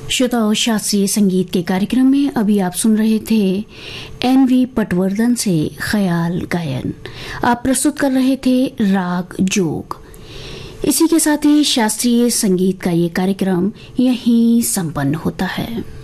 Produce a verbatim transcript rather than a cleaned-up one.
श्रोताओं, शास्त्रीय संगीत के कार्यक्रम में अभी आप सुन रहे थे एन वी पटवर्धन से ख्याल गायन। आप प्रस्तुत कर रहे थे राग जोग। इसी के साथ ही शास्त्रीय संगीत का ये कार्यक्रम यहीं संपन्न होता है।